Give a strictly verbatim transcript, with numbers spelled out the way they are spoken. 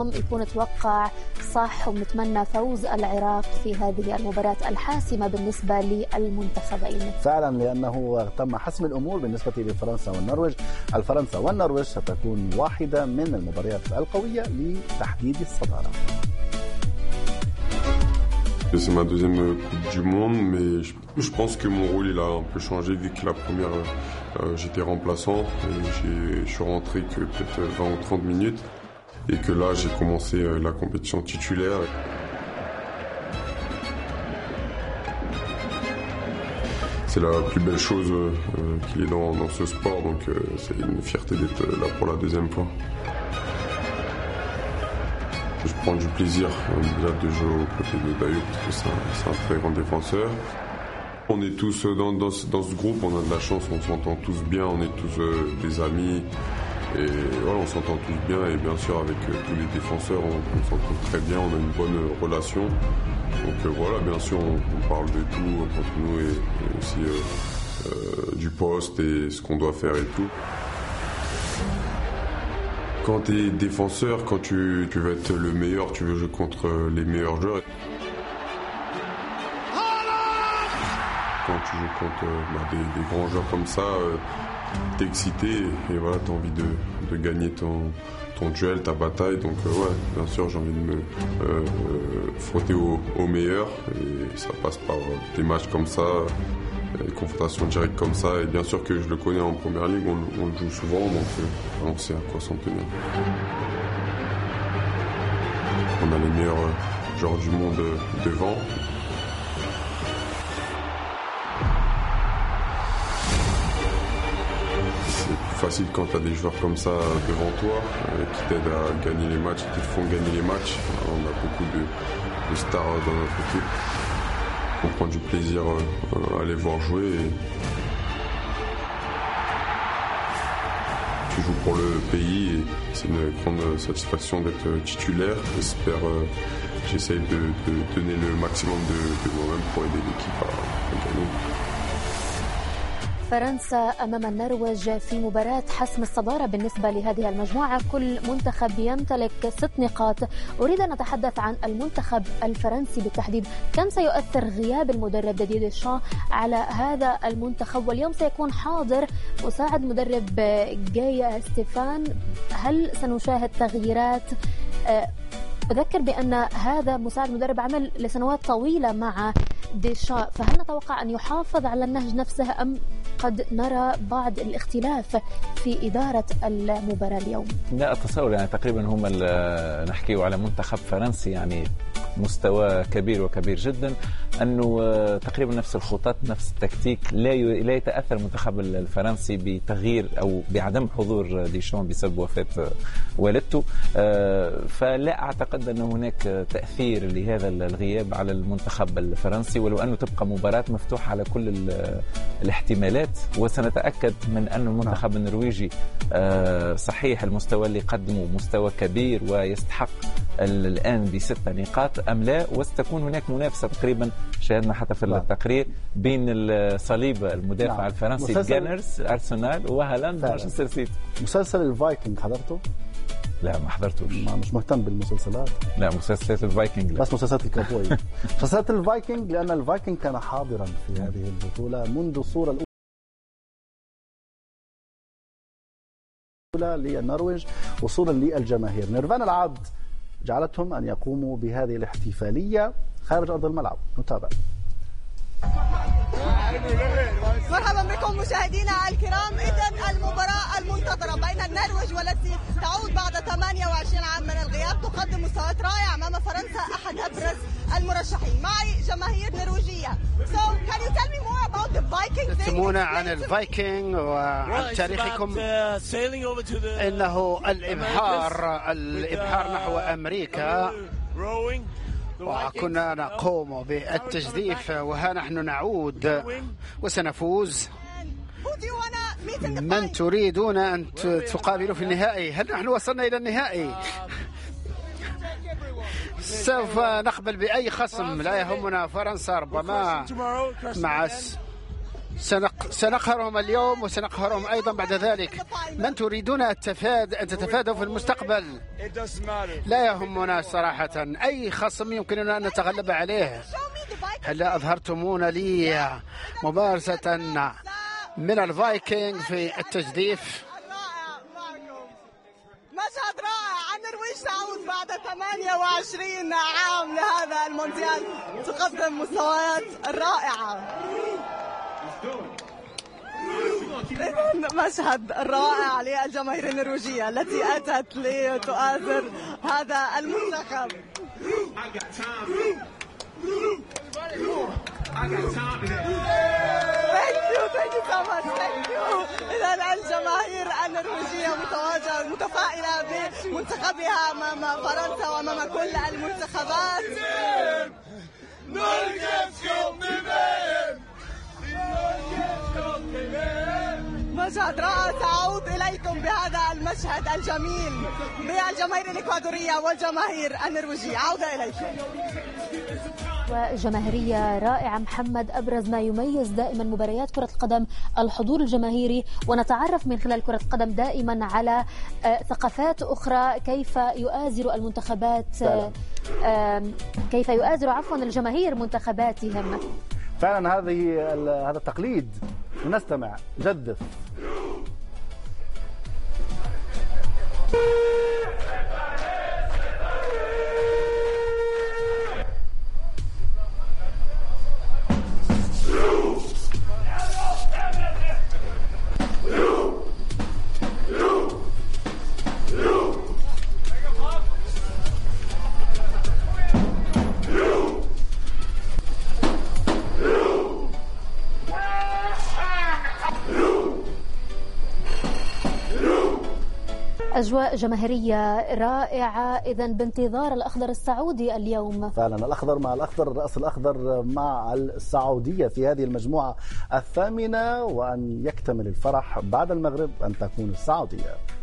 يكون توقع صح، ونتمنى فوز العراق في هذه المباراة الحاسمة بالنسبة للمنتخبين. فعلا، لأنه تم حسم الأمور بالنسبة لفرنسا والنرويج. الفرنسا والنرويج ستكون واحدة من المباريات القوية لتحديد الصدارة. C'est ma deuxième Coupe du Monde, mais je, je pense que mon rôle il a un peu changé vu que la première euh, j'étais remplaçant et j'ai, je suis rentré que peut-être vingt ou trente minutes et que là j'ai commencé euh, la compétition titulaire. C'est la plus belle chose euh, qu'il y ait dans, dans ce sport, donc euh, c'est une fierté d'être là pour la deuxième fois. Je prends du plaisir déjà de jouer aux côtés de Dayoub parce que c'est un, c'est un très grand défenseur. On est tous dans, dans, dans ce groupe, on a de la chance, on s'entend tous bien, on est tous euh, des amis et voilà, on s'entend tous bien et bien sûr avec euh, tous les défenseurs on, on s'entend très bien, on a une bonne relation. Donc euh, voilà, bien sûr on, on parle de tout entre nous et, et aussi euh, euh, du poste et ce qu'on doit faire et tout. Quand tu es défenseur, quand tu, tu veux être le meilleur, tu veux jouer contre les meilleurs joueurs. Quand tu joues contre bah, des, des grands joueurs comme ça, euh, t'es excité et voilà, t'as envie de, de gagner ton, ton duel, ta bataille. Donc euh, ouais, bien sûr, j'ai envie de me euh, frotter au, au meilleur et ça passe par des matchs comme ça. Des confrontations directes comme ça, et bien sûr que je le connais en première ligue, on, on le joue souvent, donc euh, on sait à quoi s'en tenir. On a les meilleurs joueurs du monde devant. C'est plus facile quand tu as des joueurs comme ça devant toi, euh, qui t'aident à gagner les matchs, qui te font gagner les matchs. Alors, on a beaucoup de, de stars dans notre équipe. On prend du plaisir à les voir jouer et tu joues pour le pays et c'est une grande satisfaction d'être titulaire. J'espère, j'essaye de, de donner le maximum de, de moi-même pour aider l'équipe à, à gagner. فرنسا أمام النرويج في مباراة حسم الصدارة بالنسبة لهذه المجموعة. كل منتخب يمتلك ست نقاط. أريد أن أتحدث عن المنتخب الفرنسي بالتحديد. كم سيؤثر غياب المدرب ديدي ديشان على هذا المنتخب؟ واليوم سيكون حاضر مساعد مدرب جاي ستيفان. هل سنشاهد تغييرات؟ أذكر بأن هذا مساعد مدرب عمل لسنوات طويلة مع ديشان، فهل نتوقع أن يحافظ على النهج نفسه أم قد نرى بعض الاختلاف في إدارة المباراة اليوم؟ لا أتصور، يعني تقريبا هم نحكيه على منتخب فرنسي يعني مستوى كبير وكبير جدا، أنه تقريبا نفس الخطط نفس التكتيك. لا لا يتأثر المنتخب الفرنسي بتغيير أو بعدم حضور ديشان بسبب وفاة والدته، فلا أعتقد أن هناك تأثير لهذا الغياب على المنتخب الفرنسي، ولو أنه تبقى مباراة مفتوحة على كل الاحتمالات. وسنتأكد من أن المنتخب النرويجي صحيح المستوى اللي قدمه مستوى كبير ويستحق الآن بستة نقاط أم لا، وستكون هناك منافسة تقريبا شاهدنا حتى في التقرير بين الصليب المدافع نعم. الفرنسي جانرز أرسنال وهالاند مانشستر سيتي. مسلسل الفايكنج حضرته؟ لا ما حضرتوش، ما مش مهتم بالمسلسلات. لا مسلسلات الفايكنج لا. بس مسلسلات الكابوي. مسلسلات الفايكنج لأن الفايكنج كان حاضرا في هذه البطولة منذ الصورة الأولى للنرويج وصولا للجماهير. نيرفانا العاد جعلتهم أن يقوموا بهذه الاحتفالية خارج أرض الملعب. نتابع. مرحبا بكم مشاهدينا الكرام. إذن المباراة المنتظرة بين النرويج والتي تعود بعد ثمانية وعشرين عام من الغياب تقدم مستويات رائعة أمام فرنسا أحد أبرز المرشحين. معي جماهير نرويجية. So can you tell me more about the Viking thing? تسمونا عن الفايكنج وعن تاريخكم. إنه الإبحار الإبحار نحو أمريكا وكنا نقوم بالتجديف وها نحن نعود وسنفوز. من تريدون أن تقابلوا في النهائي؟ هل نحن وصلنا إلى النهائي؟ سوف نقبل بأي خصم، لا يهمنا فرنسا ربما مع سنق... سنقهرهم اليوم وسنقهرهم أيضا بعد ذلك. من تريدون التفاد... أن تتفادوا في المستقبل لا يهمنا صراحة. أي خصم يمكننا أن نتغلب عليه. هلا أظهرتمون لي مبارزة من الفايكنج في التجديف. مشهد رائع. النرويج تعود بعد ثمانية وعشرين عام لهذا المونديال، تقدم مستويات رائعة. مشهد رائع للجماهير النرويجية التي أتت لتؤازر هذا المنتخب. Thank you, thank you so much, thank you. إذا الجماهير النرويجية متواجدة متفائلة بمنتخبها أمام فرنسا وأمام كل المنتخبات. مشهد رائع. تعود إليكم بهذا المشهد الجميل بالجماهير الإكوادورية والجماهير النرويجية. عودة إليكم. وجماهيرية رائعة محمد. أبرز ما يميز دائما مباريات كرة القدم الحضور الجماهيري، ونتعرف من خلال كرة القدم دائما على ثقافات أخرى، كيف يؤازر المنتخبات كيف يؤازر عفوا الجماهير منتخباتهم. فعلا هذه هذا التقليد. نستمع. جدف. أجواء جماهيرية رائعة إذا بانتظار الأخضر السعودي اليوم. فعلا الأخضر مع الأخضر، الرأس الأخضر مع السعودية في هذه المجموعة الثامنة، وأن يكتمل الفرح بعد المغرب أن تكون السعودية.